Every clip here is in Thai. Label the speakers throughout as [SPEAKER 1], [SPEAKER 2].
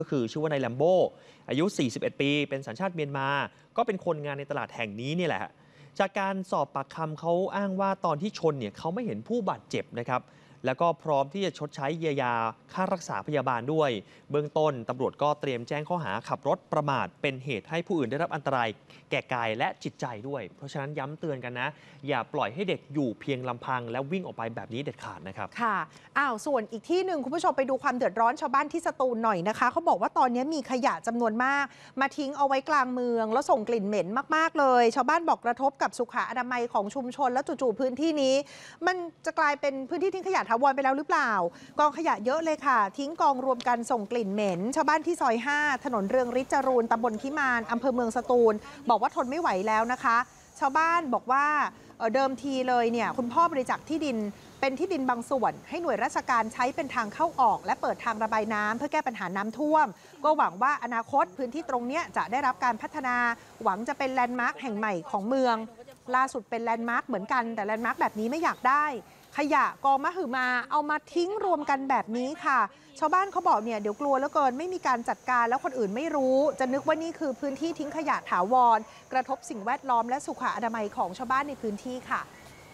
[SPEAKER 1] ก็คือชื่อว่านายแลมโบอายุ 41 ปี เป็นสัญชาติเมียนมา ก็เป็นคนงานในตลาดแห่งนี้นี่แหละ จากการสอบปากคำเขาอ้างว่าตอนที่ชนเนี่ยเขาไม่เห็นผู้บาดเจ็บนะครับ แล้วก็พร้อมที่จะชดใช้เยียวยาค่ารักษาพยาบาลด้วย เบื้องต้นตำรวจก็เตรียมแจ้งข้อหาขับรถประมาทเป็นเหตุให้ผู้อื่นได้รับอันตรายแก่กายและจิตใจด้วย เพราะฉะนั้นย้ำเตือนกันนะ อย่าปล่อยให้เด็กอยู่เพียงลำพังแล้ววิ่งออกไปแบบนี้เด็ดขาดนะครับ
[SPEAKER 2] ค่ะส่วนอีกที่หนึ่งคุณผู้ชมไปดูความเดือดร้อนชาวบ้านที่สตูลหน่อยนะคะเขาบอกว่าตอนนี้มีขยะจำนวนมากมาทิ้งเอาไว้กลางเมืองแล้วส่งกลิ่นเหม็นมากๆเลยชาวบ้านบอกกระทบกับสุขอนามัยของชุมชนแล้วจู่ๆพื้นที่นี้มันจะกลายเป็นพื้นที่ทิ้งขยะถาวรไปแล้วหรือเปล่ากองขยะเยอะเลยค่ะทิ้งกองรวมกันส่งกลิ่นเหม็นชาวบ้านที่ซอย 5 ถนนเรืองฤทธิ์จรูนตำบลพิมานอำเภอเมืองสตูลบอกว่าทนไม่ไหวแล้วนะคะชาวบ้านบอกว่าเดิมทีเลยเนี่ยคุณพ่อบริจาคที่ดินเป็นที่ดินบางส่วนให้หน่วยราชการใช้เป็นทางเข้าออกและเปิดทางระบายน้ำเพื่อแก้ปัญหาน้ำท่วมก็หวังว่าอนาคตพื้นที่ตรงนี้จะได้รับการพัฒนาหวังจะเป็นแลนด์มาร์คแห่งใหม่ของเมืองล่าสุดเป็นแลนด์มาร์คเหมือนกันแต่แลนด์มาร์คแบบนี้ไม่อยากได้ขยะกองมหึมาเอามาทิ้งรวมกันแบบนี้ค่ะชาวบ้านเขาบอกเนี่ยเดี๋ยวกลัวเหลือเกินไม่มีการจัดการแล้วคนอื่นไม่รู้จะนึกว่านี่คือพื้นที่ทิ้งขยะถาวรกระทบสิ่งแวดล้อมและสุขอนามัยของชาวบ้านในพื้นที่ค่ะ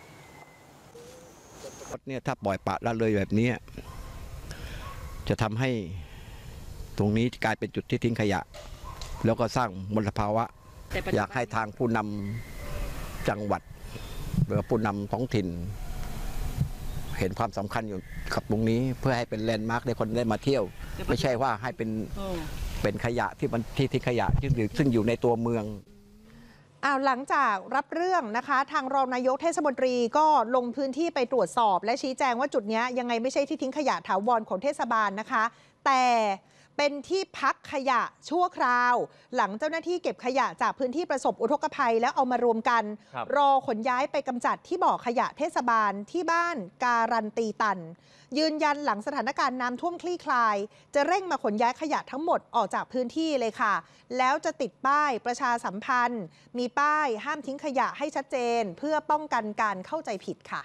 [SPEAKER 3] เนี่ยถ้าปล่อยปละละเลยแบบนี้จะทำให้ตรงนี้กลายเป็นจุดที่ทิ้งขยะแล้วก็สร้างมลภาวะอยากให้ทางผู้นำจังหวัดหรือผู้นำท้องถิ่นเห็นความสำคัญอยู่กับตรงนี้เพื่อให้เป็นแลนด์มาร์คให้คนได้มาเที่ยวไม่ใช่ว่าให้เป็นขยะที่มันที่ทิ้งขยะซึ่งอยู่ในตัวเมือง
[SPEAKER 2] หลังจากรับเรื่องนะคะทางรองนายกเทศมนตรีก็ลงพื้นที่ไปตรวจสอบและชี้แจงว่าจุดนี้ยังไงไม่ใช่ที่ทิ้งขยะถาวรของเทศบาลนะคะแต่เป็นที่พักขยะชั่วคราวหลังเจ้าหน้าที่เก็บขยะจากพื้นที่ประสบอุทกภัยแล้วเอามารวมกันรอขนย้ายไปกำจัดที่บ่อขยะเทศบาลที่บ้านการันตีตันยืนยันหลังสถานการณ์น้ำท่วมคลี่คลายจะเร่งมาขนย้ายขยะทั้งหมดออกจากพื้นที่เลยค่ะแล้วจะติดป้ายประชาสัมพันธ์มีป้ายห้ามทิ้งขยะให้ชัดเจนเพื่อป้องกันการเข้าใจผิดค่ะ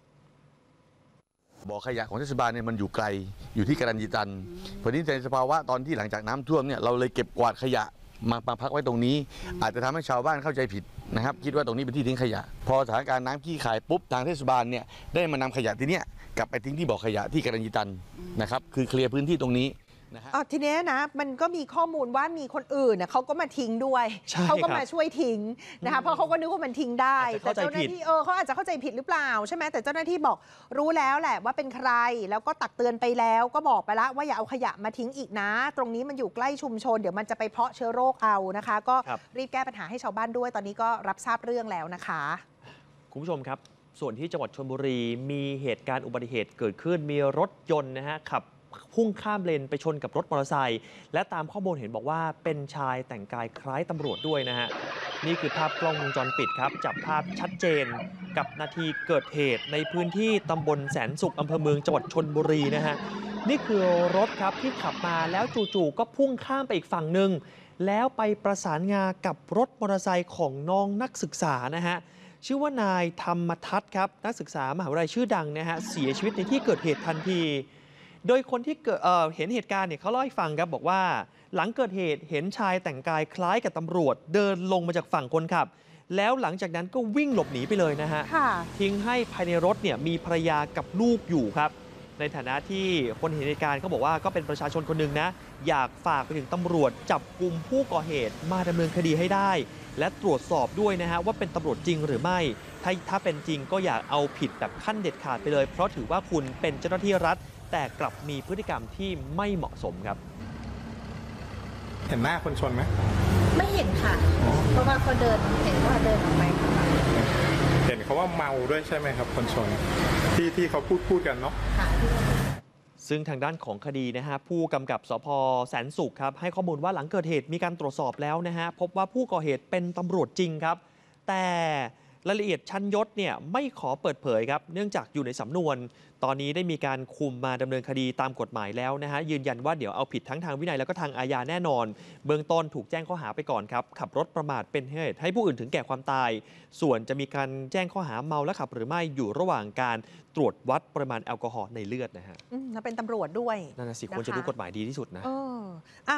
[SPEAKER 4] บ่อขยะของเทศบาลเนี่ยมันอยู่ไกลอยู่ที่การันตีตันพอนี้ในสภาวะตอนที่หลังจากน้ำท่วมเนี่ยเราเลยเก็บกวาดขยะมาพักไว้ตรงนี้อาจจะทำให้ชาวบ้านเข้าใจผิดนะครับคิดว่าตรงนี้เป็นที่ทิ้งขยะพอสถานการณ์น้ำขี้ขายปุ๊บทางเทศบาลเนี่ยได้มานำขยะที่เนี้ยกลับไปทิ้งที่บ่อขยะที่การันตีตันนะครับคือเคลียร์พื้นที่ตรงนี้
[SPEAKER 2] ทีนี้นะมันก็มีข้อมูลว่ามีคนอื่นเขาก็มาทิ้งด้วยเขาก็มาช่วยทิ้งนะคะเพราะเขาก็นึกว่ามันทิ้งได้แต่เจ้าหน้าที่เขาอาจจะเข้าใจผิดหรือเปล่าใช่ไหมแต่เจ้าหน้าที่บอกรู้แล้วแหละว่าเป็นใครแล้วก็ตักเตือนไปแล้วก็บอกไปแล้วว่าอย่าเอาขยะมาทิ้งอีกนะตรงนี้มันอยู่ใกล้ชุมชนเดี๋ยวมันจะไปเพาะเชื้อโรคเอานะคะก็รีบแก้ปัญหาให้ชาวบ้านด้วยตอนนี้ก็รับทราบเรื่องแล้วนะคะ
[SPEAKER 1] คุณผู้ชมครับส่วนที่จังหวัดชลบุรีมีเหตุการณ์อุบัติเหตุเกิดขึ้นมีรถยนต์นะฮะขับพุ่งข้ามเลนไปชนกับรถมอเตอร์ไซค์และตามข้อมูลเห็นบอกว่าเป็นชายแต่งกายคล้ายตำรวจด้วยนะฮะนี่คือภาพกล้องวงจรปิดครับจับภาพชัดเจนกับนาทีเกิดเหตุในพื้นที่ตำบลแสนสุขอำเภอเมืองจังหวัดชลบุรีนะฮะนี่คือรถครับที่ขับมาแล้วจู่ๆก็พุ่งข้ามไปอีกฝั่งหนึ่งแล้วไปประสานงากับรถมอเตอร์ไซค์ของน้องนักศึกษานะฮะชื่อว่านายธรรมทัศน์ครับนักศึกษามหาวิทยาลัยชื่อดังนะฮะเสียชีวิตในที่เกิดเหตุทันทีโดยคนที่เห็นเหตุการณ์เนี่ยเขาเล่าให้ฟังครับบอกว่าหลังเกิดเหตุเห็นชายแต่งกายคล้ายกับตำรวจเดินลงมาจากฝั่งคนขับแล้วหลังจากนั้นก็วิ่งหลบหนีไปเลยนะฮะทิ้งให้ภายในรถเนี่ยมีภรรยากับลูกอยู่ครับในฐานะที่คนเห็นเหตุการณ์เขาบอกว่าก็เป็นประชาชนคนหนึ่งนะอยากฝากไปถึงตำรวจจับกุมผู้ก่อเหตุมาดำเนินคดีให้ได้และตรวจสอบด้วยนะฮะว่าเป็นตำรวจจริงหรือไม่ถ้าเป็นจริงก็อยากเอาผิดแบบขั้นเด็ดขาดไปเลยเพราะถือว่าคุณเป็นเจ้าหน้าที่รัฐแต่กลับมีพฤติกรรมที่ไม่เหมาะสมครับ
[SPEAKER 5] เห็นหน้าคนชนไหม
[SPEAKER 6] ไม่เห็นค่ะเพราะว่าเขาเดินเห็นว่าเดินออกไป
[SPEAKER 5] เห็นเขาว่าเมาด้วยใช่ไหมครับคนชนที่เขาพูดกันเนาะ
[SPEAKER 1] ซึ่งทางด้านของคดีนะฮะผู้กำกับสภ.แสนสุขครับให้ข้อมูลว่าหลังเกิดเหตุมีการตรวจสอบแล้วนะฮะพบว่าผู้ก่อเหตุเป็นตำรวจจริงครับแต่รายละเอียดชั้นยศเนี่ยไม่ขอเปิดเผยครับเนื่องจากอยู่ในสำนวนตอนนี้ได้มีการคุมมาดำเนินคดีตามกฎหมายแล้วนะฮะยืนยันว่าเดี๋ยวเอาผิดทั้งทางวินัยแล้วก็ทางอาญาแน่นอนเบื้องต้นถูกแจ้งข้อหาไปก่อนครับขับรถประมาทเป็นเหตุให้ผู้อื่นถึงแก่ความตายส่วนจะมีการแจ้งข้อหาเมาและขับหรือไม่อยู่ระหว่างการตรวจวัดปริมาณแอลกอฮอล์ในเลือดนะฮะ
[SPEAKER 2] เป็นตำรวจด้วย
[SPEAKER 1] นั่นสิควรจะรู้กฎหมายดีที่สุดนะ